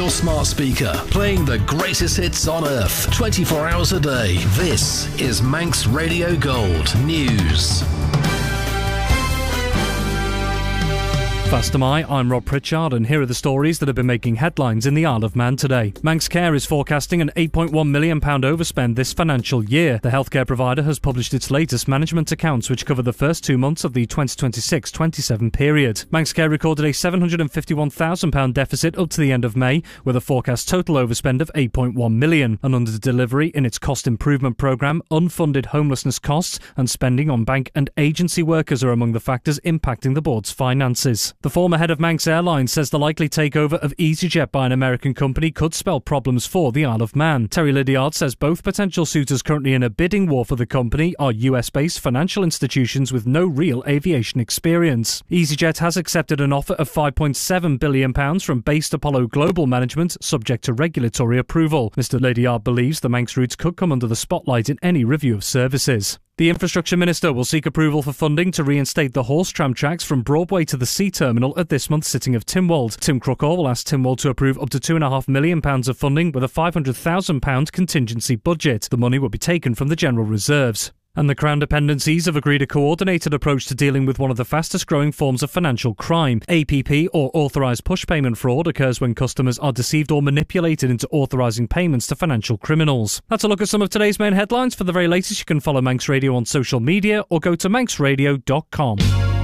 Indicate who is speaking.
Speaker 1: your smart speaker, playing the greatest hits on earth, 24 hours a day. This is Manx Radio Gold News.
Speaker 2: Faster My, I'm Rob Pritchard, and here are the stories that have been making headlines in the Isle of Man today. Manx Care is forecasting an £8.1 million overspend this financial year. The healthcare provider has published its latest management accounts, which cover the first 2 months of the 2026-27 period. Manx Care recorded a £751,000 deficit up to the end of May, with a forecast total overspend of £8.1 million. And under delivery in its cost improvement programme, unfunded homelessness costs and spending on bank and agency workers are among the factors impacting the board's finances. The former head of Manx Airlines says the likely takeover of EasyJet by an American company could spell problems for the Isle of Man. Terry Lydiard says both potential suitors currently in a bidding war for the company are US-based financial institutions with no real aviation experience. EasyJet has accepted an offer of £5.7 billion from Based Apollo Global Management, subject to regulatory approval. Mr Lydiard believes the Manx routes could come under the spotlight in any review of services. The Infrastructure Minister will seek approval for funding to reinstate the horse tram tracks from Broadway to the sea terminal at this month's sitting of Tynwald. Tim Crookall will ask Tynwald to approve up to £2.5 million of funding with a £500,000 contingency budget. The money will be taken from the general reserves. And the Crown dependencies have agreed a coordinated approach to dealing with one of the fastest growing forms of financial crime. APP, or authorised push payment fraud, occurs when customers are deceived or manipulated into authorising payments to financial criminals. That's a look at some of today's main headlines. For the very latest, you can follow Manx Radio on social media or go to manxradio.com.